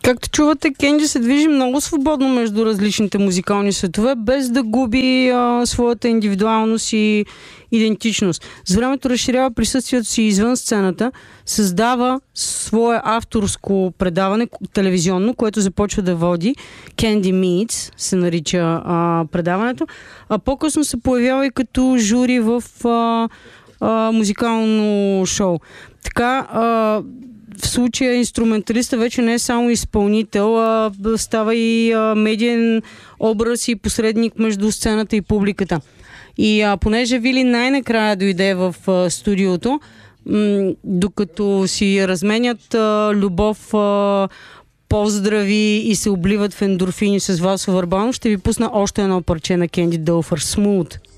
Както чувате, Кенджи се движи много свободно между различните музикални светове, без да губи своята индивидуалност и идентичност. С времето разширява присъствието си извън сцената, създава свое авторско предаване, телевизионно, което започва да води. Candy Meets се нарича предаването. А по-късно се появява и като жури в музикално шоу. Така, в случая инструменталиста вече не е само изпълнител, а става и медиен образ и посредник между сцената и публиката. И понеже Вили най-накрая дойде в студиото, докато си разменят любов, поздрави и се обливат в ендорфини с Васо Върбанов, ще ви пусна още едно парче на Candy Dulfer, Smooth.